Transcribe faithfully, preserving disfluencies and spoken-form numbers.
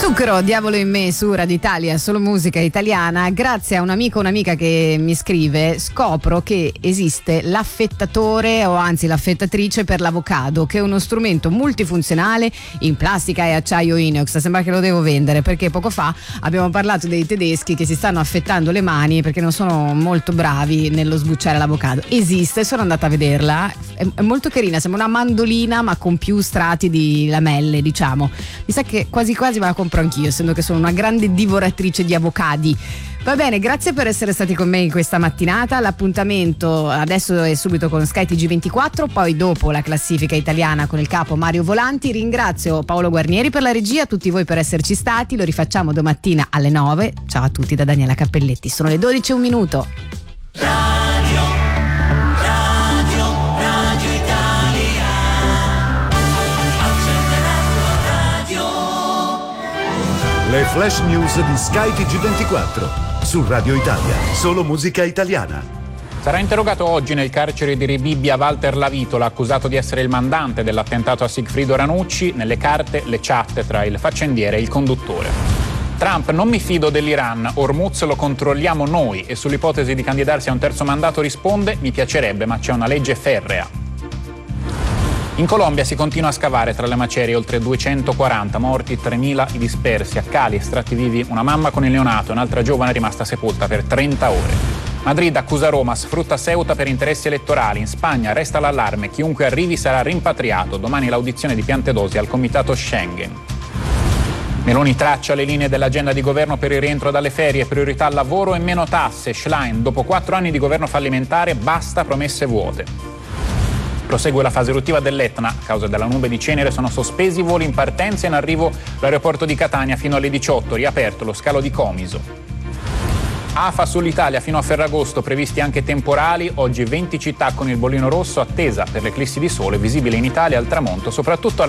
Zucchero, Diavolo in me su Radio Italia, solo musica italiana. Grazie a un amico o un'amica che mi scrive, scopro che esiste l'affettatore o anzi l'affettatrice per l'avocado, che è uno strumento multifunzionale in plastica e acciaio inox. Sembra che lo devo vendere, perché poco fa abbiamo parlato dei tedeschi che si stanno affettando le mani perché non sono molto bravi nello sbucciare l'avocado. Esiste, sono andata a vederla, è, è molto carina, sembra una mandolina ma con più strati di lamelle, diciamo. Mi sa che quasi quasi me la compro anch'io, essendo che sono una grande divoratrice di avocadi. Va bene, grazie per essere stati con me in questa mattinata. L'appuntamento adesso è subito con Sky T G ventiquattro, poi dopo la classifica italiana con il capo Mario Volanti. Ringrazio Paolo Guarnieri per la regia, tutti voi per esserci stati. Lo rifacciamo domattina alle nove. Ciao a tutti da Daniela Cappelletti. Sono le dodici e un minuto. Radio, radio, radio Italia. Accende la tua radio. Le flash news di Sky T G ventiquattro. Su Radio Italia, solo musica italiana. Sarà interrogato oggi nel carcere di Rebibbia Walter Lavitola, accusato di essere il mandante dell'attentato a Sigfrido Ranucci. Nelle carte le chat tra il faccendiere e il conduttore. Trump: non mi fido dell'Iran, Hormuz lo controlliamo noi, e sull'ipotesi di candidarsi a un terzo mandato risponde: mi piacerebbe, ma c'è una legge ferrea. In Colombia si continua a scavare tra le macerie, oltre duecentoquaranta morti, tremila i dispersi, a cali estratti vivi una mamma con il neonato e un'altra giovane rimasta sepolta per trenta ore. Madrid accusa Roma, sfrutta Ceuta per interessi elettorali. In Spagna resta l'allarme, chiunque arrivi sarà rimpatriato. Domani l'audizione di Piantedosi al comitato Schengen. Meloni traccia le linee dell'agenda di governo per il rientro dalle ferie, priorità al lavoro e meno tasse. Schlein: dopo quattro anni di governo fallimentare, basta promesse vuote. Prosegue la fase eruttiva dell'Etna, a causa della nube di cenere sono sospesi i voli in partenza e in arrivo l'aeroporto di Catania fino alle diciotto, riaperto lo scalo di Comiso. A F A sull'Italia fino a Ferragosto, previsti anche temporali, oggi venti città con il bollino rosso, attesa per l'eclissi di sole visibile in Italia al tramonto, soprattutto al